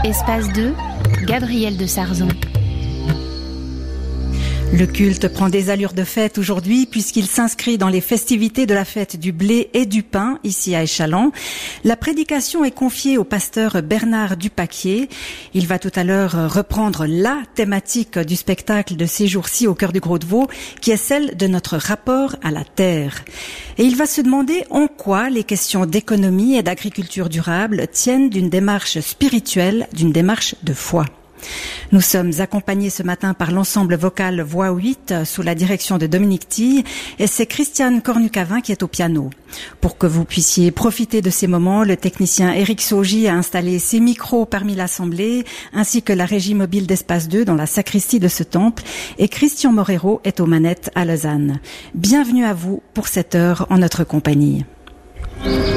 Espace 2, Gabriel de Sarzon. Le culte prend des allures de fête aujourd'hui puisqu'il s'inscrit dans les festivités de la fête du blé et du pain ici à Échallens. La prédication est confiée au pasteur Bernard Dupaquier. Il va tout à l'heure reprendre la thématique du spectacle de ces jours-ci au cœur du Gros de Vaud, qui est celle de notre rapport à la terre. Et il va se demander en quoi les questions d'économie et d'agriculture durable tiennent d'une démarche spirituelle, d'une démarche de foi. Nous sommes accompagnés ce matin par l'ensemble vocal Voix 8 sous la direction de Dominique Tille et c'est Christiane Cornucavin qui est au piano. Pour que vous puissiez profiter de ces moments, le technicien Éric Saugy a installé ses micros parmi l'assemblée ainsi que la régie mobile d'Espace 2 dans la sacristie de ce temple et Christian Morero est aux manettes à Lausanne. Bienvenue à vous pour cette heure en notre compagnie.